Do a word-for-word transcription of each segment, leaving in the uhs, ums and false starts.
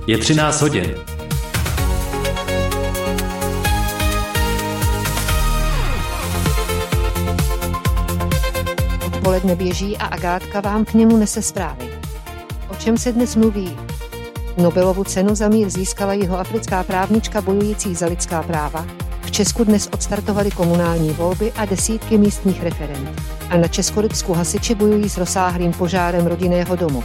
Je třináct hodin. Odpoledne běží a Agátka vám k němu nese zprávy. O čem se dnes mluví? Nobelovu cenu za mír získala jihoafrická právnička bojující za lidská práva. V Česku dnes odstartovaly komunální volby a desítky místních referend. A na Českolipsku hasiči bojují s rozsáhlým požárem rodinného domu.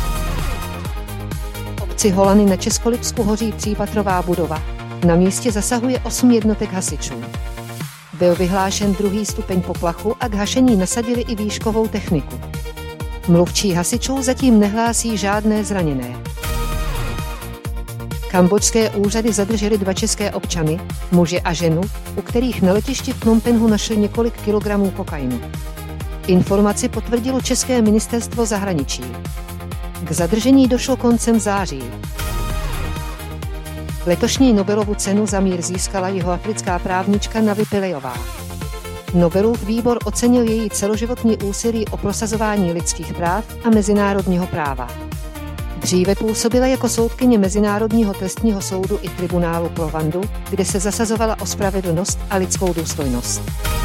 V obci Holany na Českolipsku hoří třípatrová budova. Na místě zasahuje osm jednotek hasičů. Byl vyhlášen druhý stupeň poplachu a k hašení nasadili i výškovou techniku. Mluvčí hasičů zatím nehlásí žádné zraněné. Kambodžské úřady zadržely dva české občany, muže a ženu, u kterých na letišti v Phnom Penhu našli několik kilogramů kokainu. Informaci potvrdilo České ministerstvo zahraničí. K zadržení došlo koncem září. Letošní Nobelovu cenu za mír získala jihoafrická právnička Navi Pillayová. Nobelův výbor ocenil její celoživotní úsilí o prosazování lidských práv a mezinárodního práva. Dříve působila jako soudkyně Mezinárodního trestního soudu i tribunálu pro Rwandu, kde se zasazovala o spravedlnost a lidskou důstojnost.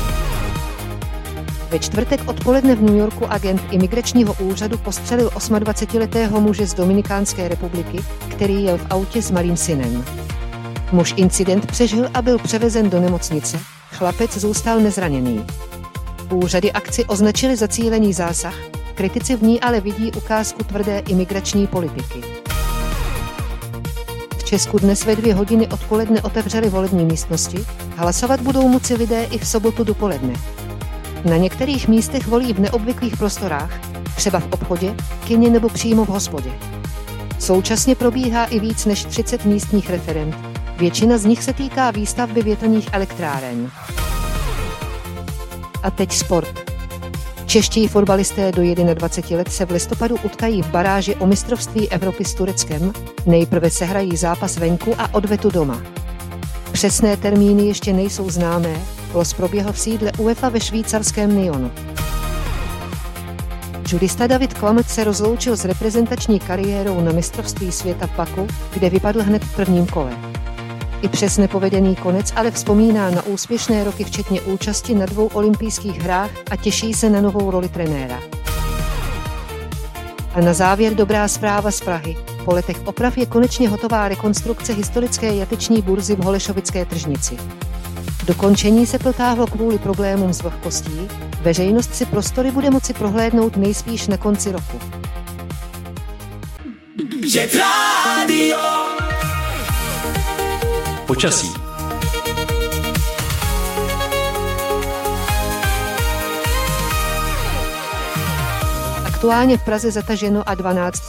Ve čtvrtek odpoledne v New Yorku agent imigračního úřadu postřelil osmadvacetiletého muže z Dominikánské republiky, který jel v autě s malým synem. Muž incident přežil a byl převezen do nemocnice, chlapec zůstal nezraněný. Úřady akci označili za cílený zásah, kritici v ní ale vidí ukázku tvrdé imigrační politiky. V Česku dnes ve dvě hodiny odpoledne otevřeli volební místnosti, hlasovat budou moci lidé i v sobotu dopoledne. Na některých místech volí v neobvyklých prostorách, třeba v obchodě, kině nebo přímo v hospodě. Současně probíhá i víc než třicet místních referend. Většina z nich se týká výstavby větrných elektráren. A teď sport. Čeští fotbalisté do dvaceti jedna let se v listopadu utkají v baráži o mistrovství Evropy s Tureckem, nejprve se hrají zápas venku a odvetu doma. Přesné termíny ještě nejsou známé, los proběhl v sídle UEFA ve švýcarském Nyonu. Judista David Klamec se rozloučil s reprezentační kariérou na mistrovství světa v Baku, kde vypadl hned v prvním kole. I přes nepovedený konec ale vzpomíná na úspěšné roky včetně účasti na dvou olympijských hrách a těší se na novou roli trenéra. A na závěr dobrá zpráva z Prahy. Po letech oprav je konečně hotová rekonstrukce historické jateční burzy v Holešovické tržnici. Dokončení se protáhlo kvůli problémům s vlhkostí, veřejnost si prostory bude moci prohlédnout nejspíš na konci roku. Počasí. Aktuálně v Praze zataženo a dvanáct